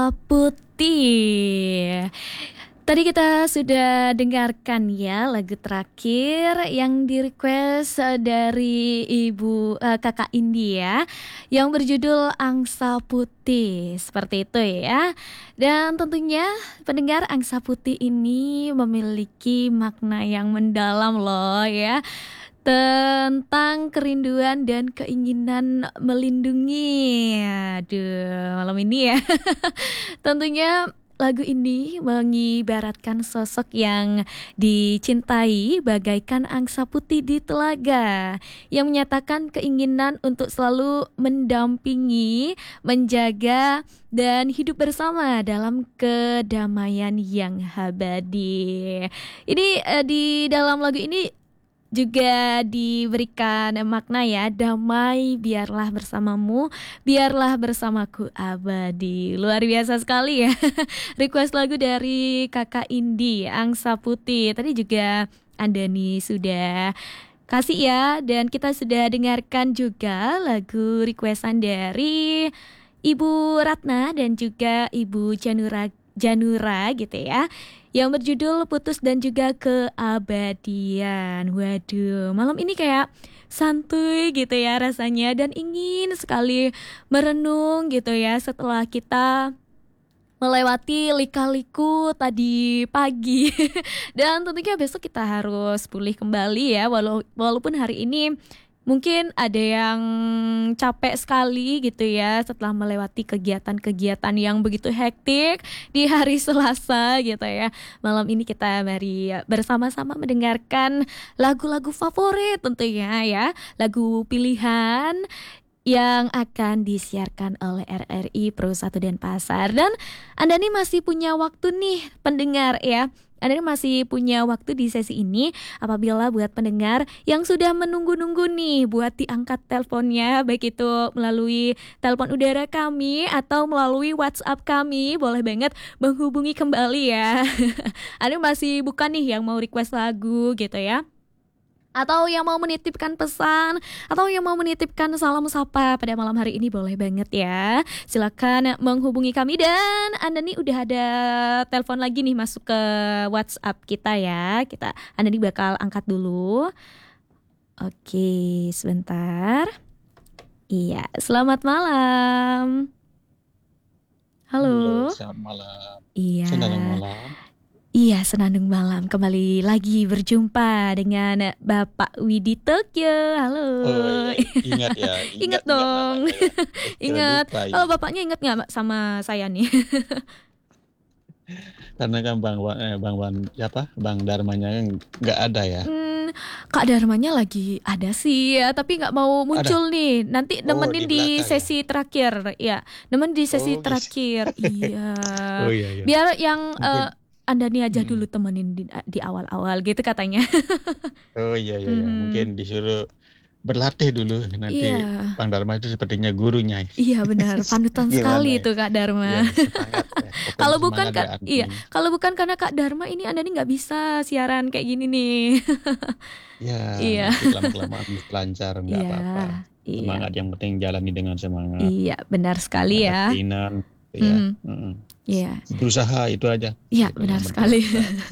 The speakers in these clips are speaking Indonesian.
Putih. Tadi kita sudah dengarkan ya lagu terakhir yang di-request dari Kakak India yang berjudul Angsa Putih. Seperti itu ya. Dan tentunya pendengar, Angsa Putih ini memiliki makna yang mendalam loh ya, tentang kerinduan dan keinginan melindungi. Aduh, malam ini ya. Tentunya lagu ini mengibaratkan sosok yang dicintai bagaikan angsa putih di telaga yang menyatakan keinginan untuk selalu mendampingi, menjaga, dan hidup bersama dalam kedamaian yang abadi. Ini di dalam lagu ini juga diberikan makna ya, damai biarlah bersamamu, biarlah bersamaku abadi. Luar biasa sekali ya. Request lagu dari Kakak Indi, Angsa Putih. Tadi juga Andani sudah kasih ya, dan kita sudah dengarkan juga lagu requestan dari Ibu Ratna dan juga Ibu Janura gitu ya, yang berjudul Putus dan juga Keabadian. Waduh, malam ini kayak santuy gitu ya rasanya, dan ingin sekali merenung gitu ya setelah kita melewati lika-liku tadi pagi. Dan tentunya besok kita harus pulih kembali ya, walaupun hari ini mungkin ada yang capek sekali gitu ya setelah melewati kegiatan-kegiatan yang begitu hektik di hari Selasa gitu ya. Malam ini kita mari bersama-sama mendengarkan lagu-lagu favorit tentunya ya, lagu pilihan yang akan disiarkan oleh RRI Pro 1 Denpasar. Dan Anda nih masih punya waktu nih pendengar ya, Anda nih masih punya waktu di sesi ini apabila buat pendengar yang sudah menunggu-nunggu nih buat diangkat teleponnya, baik itu melalui telepon udara kami atau melalui WhatsApp kami, boleh banget menghubungi kembali ya. Anda masih bukan nih yang mau request lagu gitu ya, atau yang mau menitipkan pesan, atau yang mau menitipkan salam sapa pada malam hari ini, boleh banget ya. Silakan menghubungi kami. Dan Anda nih udah ada telepon lagi nih masuk ke WhatsApp kita ya. Anda nih bakal angkat dulu. Oke, sebentar. Iya, selamat malam. Halo. Selamat malam. Iya. Selamat malam. Iya, senandung malam. Kembali lagi berjumpa dengan Bapak Widi Tokyo. Halo. Oh, ingat ya. Ingat dong. Ya. Ingat. Oh, bapaknya ingat nggak sama saya nih? Karena kan Bang Darmanya nggak ada ya. Kak Darmanya lagi ada sih ya, tapi nggak mau muncul nih. Nanti nemenin di sesi terakhir ya. Nemenin di sesi terakhir. Iya. Oh iya. Biar yang Anda nih aja dulu temenin di awal-awal gitu katanya. Oh iya. Mungkin disuruh berlatih dulu nanti. Iya. Bang Dharma itu sepertinya gurunya. Iya benar, panutan sekali itu Kak Dharma. Ya, semangat, ya. Kalau bukan karena Kak Dharma ini Anda nih nggak bisa siaran kayak gini nih. Iya. Lama-kelamaan lancar nggak apa-apa. Semangat, yang penting jalani dengan semangat. Iya benar sekali ya. Iya. Berusaha itu aja. Iya benar sekali.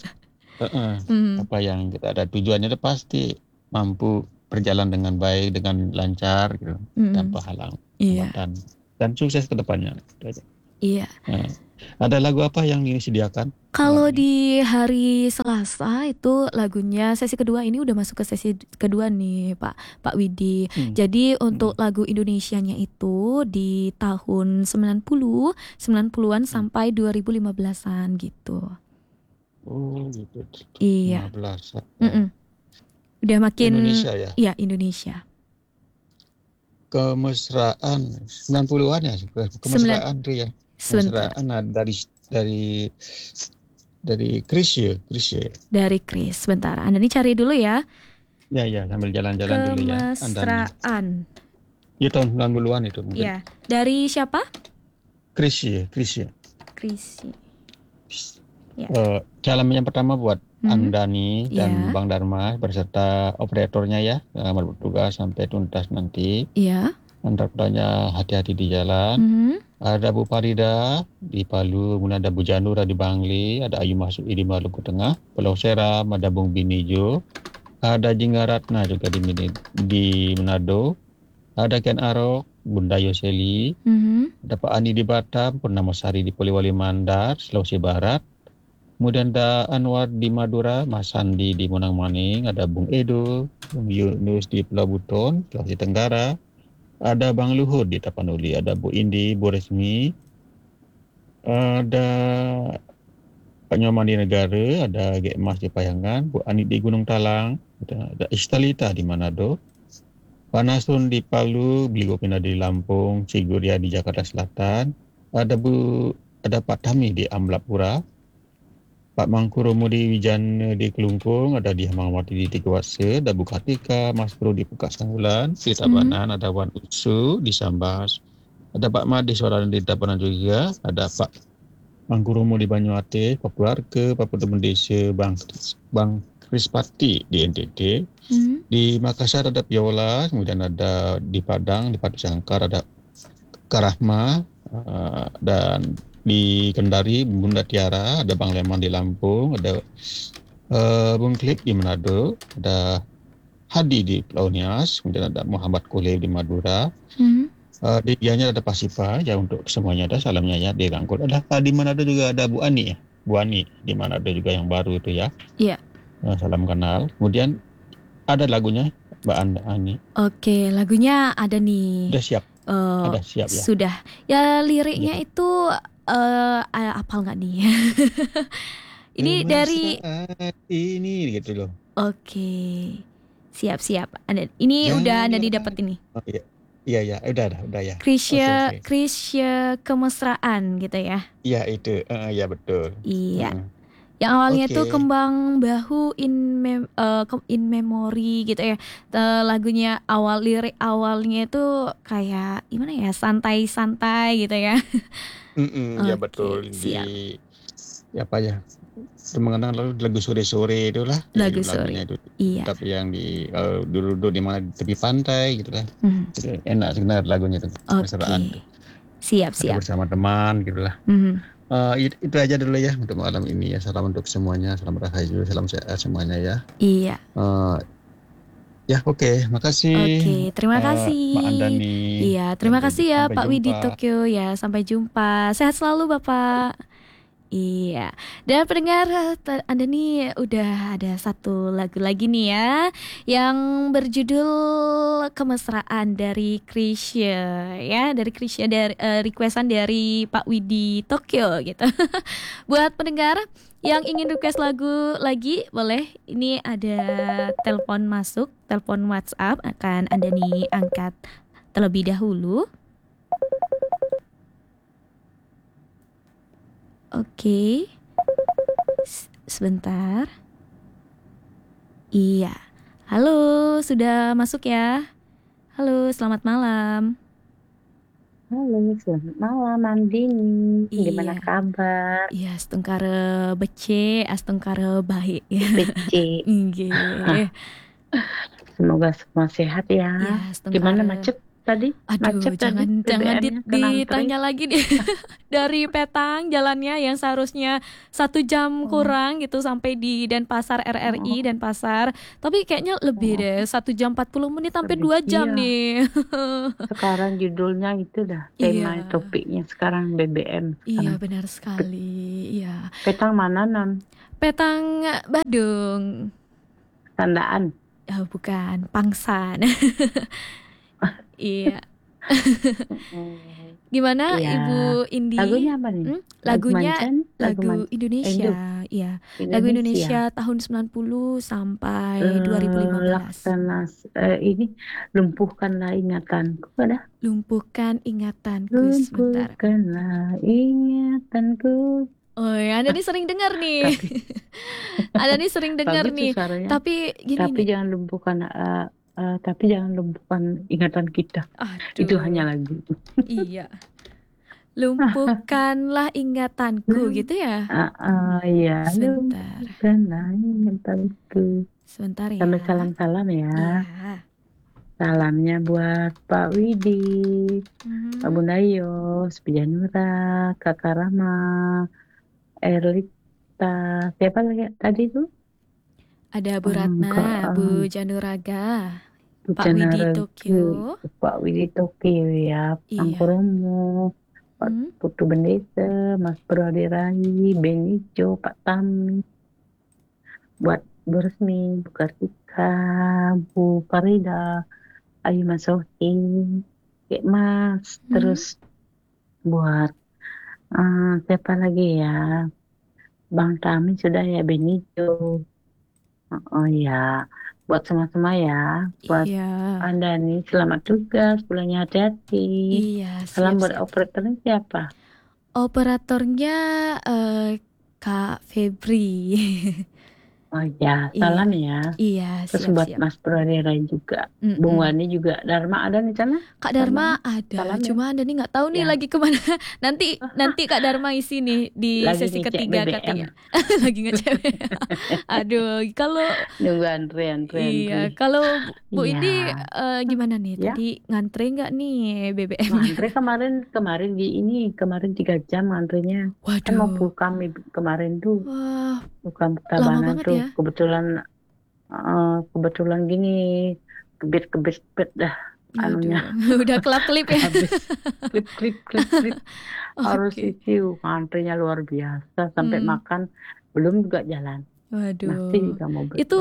Apa yang kita ada tujuannya itu pasti mampu berjalan dengan baik, dengan lancar gitu, tanpa halang. Iya. Dan sukses ke depannya. Iya. Ada lagu apa yang disediakan? Kalau di hari Selasa itu lagunya sesi kedua, ini udah masuk ke sesi kedua nih Pak Widi. Jadi untuk lagu Indonesianya itu di tahun 90-an sampai 2015-an gitu. Oh gitu. Iya. 15-an. Udah makin Indonesia ya? Iya, Indonesia. Kemesraan 90-an ya? Kemesraan tuh ya. Kemesraan dari Chris ya. Dari Chris. Sebentar, Anda nih cari dulu ya. Ya, sambil jalan-jalan dulu ya. Kemesraan. Ya tahun 90-an itu mungkin. Iya. Dari siapa? Chris ya. Ya. Salam yang pertama buat Andani dan Bang Dharma berserta operatornya ya, selamat bertugas sampai tuntas nanti. Iya. Andapnya hati-hati di jalan. Ada Bu Farida di Palu, kemudian ada Bu Janura di Bangli, ada Ayu Masuk di Maluku Tengah, Pulau Seram, ada Bung Binijo, ada Jingga Ratna juga di Manado, ada Ken Arok, Bunda Yoseli, ada Pak Ani di Batam, Purnama Sari di Poliwali Mandar, Sulawesi Barat, kemudian ada Anwar di Madura, Mas Sandi di Monang Maning, ada Bung Edo, Bung Yunus di Pulau Buton, Sulawesi Tenggara, ada Bang Luhut di Tapanuli, ada Bu Indi, Bu Resmi, ada Pak Nyoman di Negara, ada Gek Emas di Payangan, Bu Ani di Gunung Talang, ada Istalita di Manado, Pak Nasrun di Palu, Bligo Pindah di Lampung, Ciguria di Jakarta Selatan, ada Pak Tami di Amblapura, Pak Mangkuromo di Wijan di Kelungkung, ada di Hamangwati di Tigawase, ada Bu Kartika, Mas Bro di Pukat Sanggulan, di Tabanan, ada Wan Utsu di Sambas, ada Pak Madi Suarana di Tabanan juga, ada Pak Mangkuromo di Banyuate, Pak Keluarga, Pak Petumun Desa, Bang Krispati di NTT, di Makassar ada Piola, kemudian ada di Padang, di Padu Sangkar ada Karahma, dan di Kendari Bunda Tiara, ada Bang Leman di Lampung, ada Bung Klik di Manado, ada Hadi di Pulau Nias, kemudian ada Muhammad Kule di Madura, di Gianyar ada Pasifa, ya untuk semuanya ada salamnya ya di Rangkut. Ada di Manado juga ada Bu Ani ya, Bu Ani di Manado juga yang baru itu ya. Iya. Salam kenal. Kemudian ada lagunya Mbak Ani. Oke, lagunya ada nih. Udah siap. Ada siap ya. Sudah. Ya liriknya itu apal nggak nih? Ini dari ini gitu loh. Oke. Siap. Ini udah ada didapat ini. Oh, iya, udah ya. Krisya kemesraan gitu ya. Iya itu, ya betul. Iya. Yang awalnya tuh Kembang Bahu in memory gitu ya. Lagunya lirik awalnya itu kayak gimana ya, santai-santai gitu ya. Ya betul. Siap. Di apa ya? Mengenang lagu sore-sore itulah. Lagu sore. Itu. Iya. Tapi yang dulu di mana di tepi pantai gitulah. Enak sebenarnya lagunya itu. Mesraan. Siap. Bersama teman gitulah. Itu aja dulu ya untuk malam ini ya. Salam untuk semuanya, salam rahayu, salam sehat semuanya ya. Iya. Ya oke, makasih. Oke, terima kasih Mbak Andani. Iya, terima kasih ya Pak Widi Tokyo ya. Sampai jumpa. Sehat selalu Bapak. Iya. Dan pendengar, Anda nih udah ada satu lagu lagi nih ya, yang berjudul Kemesraan dari Krisya ya, dari Krisya, dari requestan dari Pak Widi Tokyo gitu. Buat pendengar yang ingin request lagu lagi boleh, ini ada telepon masuk, telepon WhatsApp akan Anda nih angkat terlebih dahulu. Oke. Sebentar. Iya. Halo, sudah masuk ya? Halo, selamat malam. Halo, selamat malam Andini. Gimana kabar? Iya, setengkara bece, astengkara baik ya. Bece. Nggih. Semoga semua sehat ya. Gimana macet tadi? Aduh, macet jangan ditanya lagi deh. Dari Petang jalannya yang seharusnya 1 jam kurang gitu sampai di Denpasar RRI Denpasar, tapi kayaknya lebih deh, 1 jam 40 menit sampai 2 jam nih. Sekarang judulnya itu dah tema topiknya sekarang BBM. Iya benar sekali. Iya. Petang mana non? Petang Badung. Tandaan. Oh, bukan, Pangsan. Iya. Gimana Ibu Indi? Lagunya apa nih? Lagu Indonesia. Iya. Lagu Indonesia tahun 90 sampai 2015. Ini lumpuhkanlah ingatanku ada? Lumpuhkan ingatanku sebentar. Lumpuhkanlah ingatanku. Oh ya, Anda nih sering dengar nih. Anda nih sering dengar nih. Tapi gini. Tapi jangan lumpuhkan ingatan kita. Aduh. Itu hanya lagu. Iya. Lumpuhkanlah ingatanku gitu ya. Iya. Sebentar. Lumpuhkanlah ingatanku. Sebentar ya. Sambil salam-salam ya. Iya. Salamnya buat Pak Widi, Pak Bundayo, Spijanura, Kakak Rama, Erlita, siapa lagi tadi tuh? Ada Bu Ratna, Bu Januraga, Pak Widi Tokyo, Pak Widi Tokyo ya, Pangkoromo, Pak Putu Bendesa, Mas Broderahi, Benijo, Pak Tami, buat Bu Resmi, Bu Kartika, Bu Farida, Ayu Masohi, Kek Mas, terus buat siapa lagi ya? Bang Tami sudah ya, Benijo. Oh ya, buat semua-semua ya. Buat Anda nih, selamat tugas, pulangnya hati-hati. Iya, Salam buat operatornya siapa? Operatornya Kak Febri. Oh ya, salam ya. Iya, terus buat Mas Prodera juga. Bung Wani juga. Dharma ada di sana? Kak Dharma ada, cuma Anda nih nggak tahu nih lagi kemana. Nanti Kak Dharma isi nih di lagi sesi ketiga BBM. Katanya. Lagi ngecek. Aduh, kalau nunggu antrean. Iya, kalau Bu ini gimana nih? Tadi ngantre nggak nih BBM-nya? Ngantre kemarin 3 jam ngantrenya. Waduh. Kan mau pulkam kemarin tuh. Wah, pulkam lama Tabanan banget tuh. ya. Kebetulan gini kebit dah anunya. Udah kelap-kelip ya. Habis klip. Harus isi ngantrinya luar biasa sampai makan belum juga jalan. Waduh. Masih juga mau itu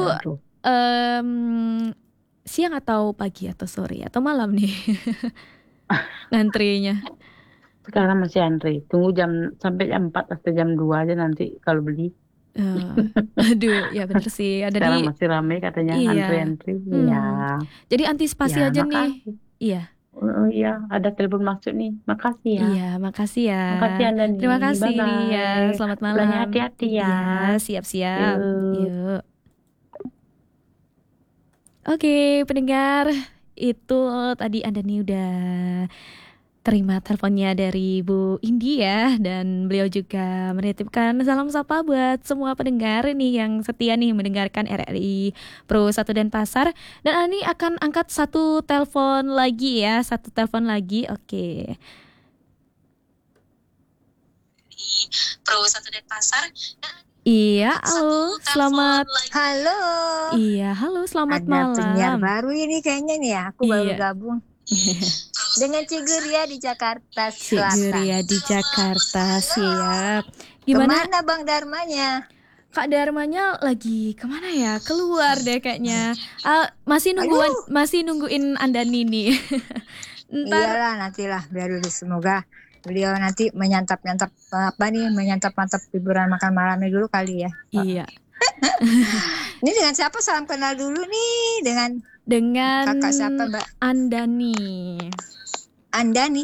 siang atau pagi atau sore atau malam nih ngantrinya? Sekarang masih antri. Tunggu sampai jam 4 atau jam 2 aja nanti kalau beli. Aduh, ya bener sih. Ada sekarang masih ramai katanya antri-antri. Ya. Jadi antisipasi aja makasih. nih. Iya. Oh iya, ada telepon masuk nih. Makasih ya. Iya, makasih ya. Makasih Anda nih. Terima kasih nih ya. Selamat malam. Hati-hati ya. Iya, siap-siap. Yuk. Oke, pendengar, itu tadi Anda nih udah terima teleponnya dari Bu Indi ya, dan beliau juga menitipkan salam sapa buat semua pendengar nih yang setia nih mendengarkan RRI Pro 1 Denpasar. Dan ini akan angkat satu telepon lagi ya, Oke. Pro 1 Denpasar. Iya, halo, selamat. Halo. Iya, halo, selamat malam. Ada penyiar baru ini kayaknya nih ya, aku baru gabung. Dengan Ciguria di Jakarta Selatan. Ciguria di Jakarta, siap. Gimana? Kemana Bang Dharmanya? Kak Dharmanya lagi kemana ya? Keluar deh kayaknya. Masih nungguin Anda Nini. Iyalah nantilah biar dulu, semoga beliau nanti menyantap hiburan makan malamnya dulu kali ya. Iya. Ini dengan siapa salam kenal dulu nih dengan kakak siapa Mbak? Andani. Andani.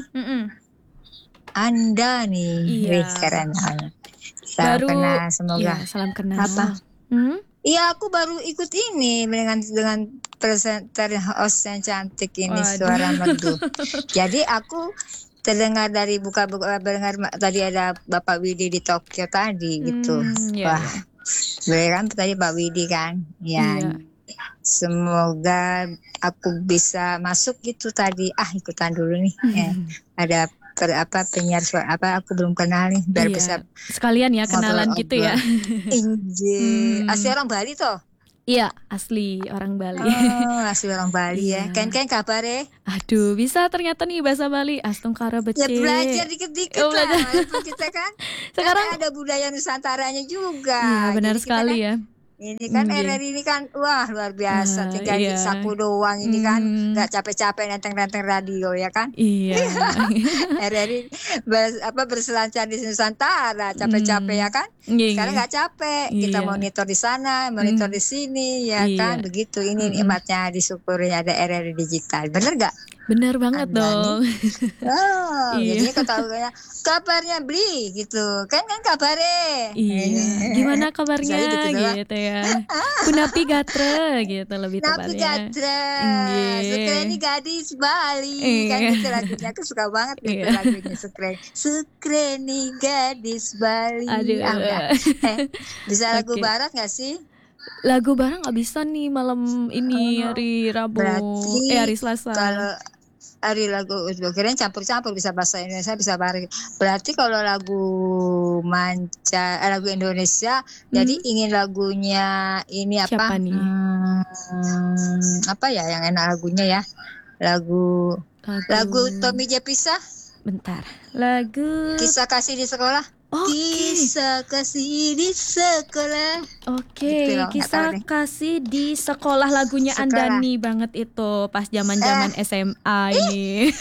Andani. Iya. Keren. Salam kenal semoga. Iya, salam kenal. Apa? Iya, aku baru ikut ini dengan presenter host yang cantik ini. Waduh. Suara merdu. Jadi aku terdengar dari dengar tadi ada Bapak Widi di Tokyo tadi gitu. Iya, wah, boleh kan tadi Pak Widi kan? Ya. Iya. Semoga aku bisa masuk gitu tadi. Ikutan dulu nih. Ada penyiar suara aku belum kenal nih biar bisa sekalian ya kenalan gitu ya. Asli orang Bali toh? Iya, asli orang Bali. Asli orang Bali ya. Kan kabar ya? Aduh, bisa ternyata nih bahasa Bali. Astungkara becek. Ya belajar dikit-dikit lah. Walaupun kita kan sekarang ada budaya Nusantaranya juga. Iya, benar sekali ya. Ini kan RRI ini kan wah luar biasa, tinggal sapu doang ini kan nggak capek-capek nenteng-nenteng radio ya kan. Iya. RRI berselancar di Nusantara capek-capek ya kan. Sekarang nggak capek, kita monitor di sana, monitor di sini ya kan, begitu. Ini nikmatnya disyukuri ada RRI digital, bener nggak? Bener banget dong. Jadi ketahuannya kabarnya beli gitu kan kabarnya. Iya. Gimana kabarnya gitu ya. Napi Gatre gitu lebih tepatnya. Napi Gatre. Sukreni gadis Bali kan gitu lagunya. Aku suka banget gitu lagunya Sukreni gadis Bali. Aduh. Bisa lagu barat nggak sih? Lagu bareng nggak bisa nih malam ini hari Rabu, Berarti hari Selasa. kalau hari lagu kirain campur-campur, bisa bahasa Indonesia bisa bareng. Berarti kalau lagu lagu Indonesia, jadi ingin lagunya ini apa? Siapa nih? Apa ya yang enak lagunya ya? Lagu Tommy J Pisah. Bentar. Lagu Kisah Kasih di Sekolah. Kisah Kasih di Sekolah. Oke, Kisah Kasih di Sekolah, lagunya Andani banget itu pas zaman-zaman SMA ini.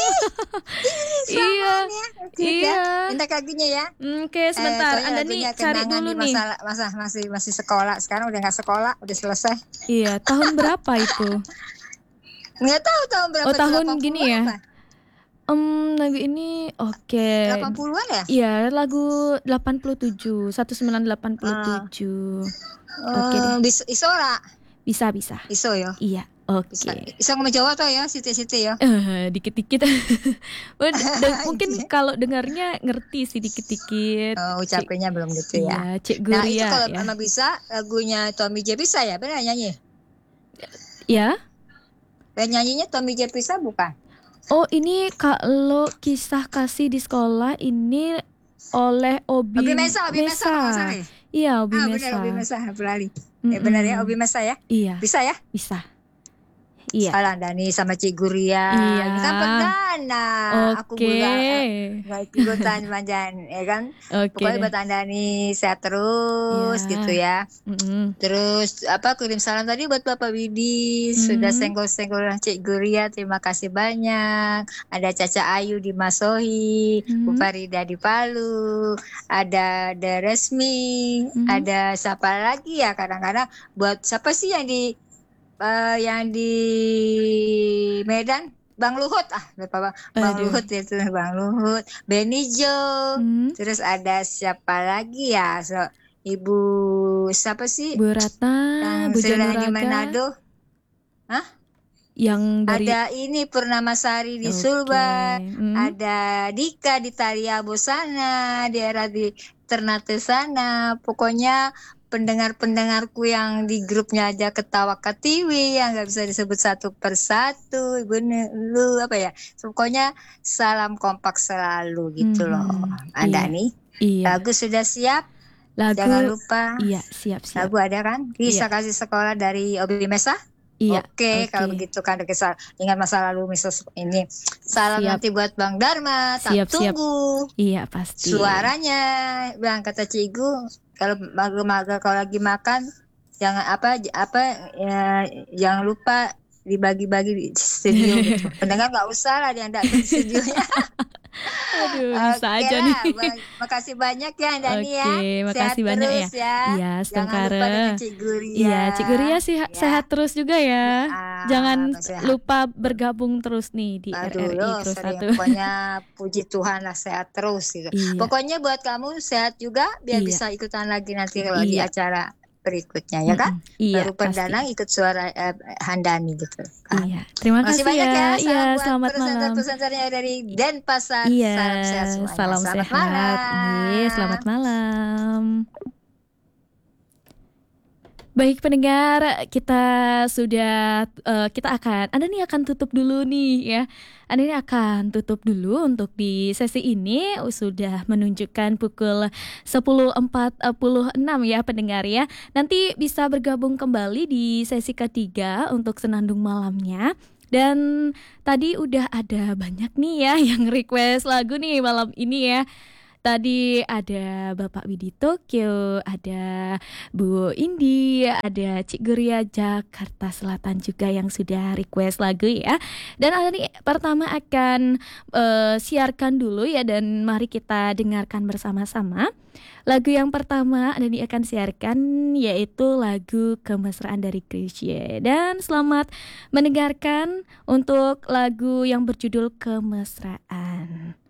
Iya. Minta lagunya ya. Oke, sebentar. Andani cari dulu nih. Masih sekolah. Sekarang udah nggak sekolah, udah selesai. Iya, tahun berapa itu? Nggak tahu tahun berapa. Oh, tahun gini ya. Lagu ini 80-an ya? Iya, lagu 87, 1987. Oke deh. Isora. Bisa. Iso ya? Iya, oke. Iso ngomong Jawa tuh ya, siti-siti ya. Dikit-dikit. Mungkin kalau dengarnya ngerti sih dikit-dikit. Ucapinnya belum gitu ya. Iya, Cik Guria. Nah, itu kalau emang bisa lagunya Tommy J Pisah ya, benar nyanyi? Ya. Nyanyinya Tommy J Pisah bukan? Oh, ini kalau Kisah Kasih di Sekolah ini oleh Obi Mesa. Iya, Obi Mesa. Benar, Obi Mesa, beralih. Benar ya, Obi Mesa ya? Iya. Bisa ya? Bisa. Iya. Andani sama Cik Guria. Iya. Kan perdana. Aku nggak ikutan manjan, ya kan? Pokoknya buat Andani sehat terus gitu ya. Terus kirim salam tadi buat Bapak Widi. Sudah senggol-senggol Cik Guria. Terima kasih banyak. Ada Caca Ayu di Masohi, Bu Farida di Palu, ada Resmi, ada siapa lagi ya, kadang-kadang buat siapa sih yang di Medan, Bang Luhut, Bang Luhut itu, Bang Luhut, Benijo, terus ada siapa lagi ya, Ibu siapa sih? Bu Ratna, Bu Januraga di Manado, yang dari ada ini Purnamasari di Sulbar, ada Dika di Tariabo sana, daerah di Ternate sana, pokoknya pendengar-pendengarku yang di grupnya aja ketawa ketiwi, yang nggak bisa disebut satu persatu, Ibu lu pokoknya salam kompak selalu gitu loh. Andani, lagu sudah siap? Jangan lupa. Iya, siap. Lagu ada kan? Kisah Kasih Sekolah dari Obi Mesa. Iya. Oke, kalau begitu kan ingat masa lalu misal ini. Salam nanti buat Bang Dharma. Tunggu. Iya, pasti. Suaranya, Bang, kata Cigu, kalau kalau lagi makan jangan jangan lupa dibagi-bagi di studio gitu. Pendengar nggak usah lah yang datang di studionya. Aduh, bisa aja nih. Makasih banyak ya Andani ya. Makasih banyak terus ya. Iya, Jangan lupa dengan Cik Guria. Iya, Cik Guria sehat terus juga ya. Jangan lupa bergabung terus nih di RRI Terus Satu. Pokoknya puji Tuhan lah, sehat terus gitu. Pokoknya buat kamu sehat juga biar bisa ikutan lagi nanti kalau di acara berikutnya ya kan? Baru perdana ikut suara Handani gitu kan? Iya. Terima kasih banyak ya. Iya, selamat malam. Presenter-presenternya dari Denpasar. Iya, salam sehat semuanya. Salam selamat sehat. Malam. Iya, selamat malam. Baik pendengar, Andani akan tutup dulu nih ya. Andani akan tutup dulu untuk di sesi ini. Sudah menunjukkan pukul 10.46 ya pendengar ya. Nanti bisa bergabung kembali di sesi ketiga untuk Senandung Malamnya. Dan tadi udah ada banyak nih ya yang request lagu nih malam ini ya. Tadi ada Bapak Widi Tokyo, ada Bu Indi, ada Cik Guria Jakarta Selatan juga yang sudah request lagu ya. Dan Andani pertama akan siarkan dulu ya, dan mari kita dengarkan bersama-sama. Lagu yang pertama Andani akan siarkan yaitu lagu Kemesraan dari Chrisye. Dan selamat mendengarkan untuk lagu yang berjudul Kemesraan.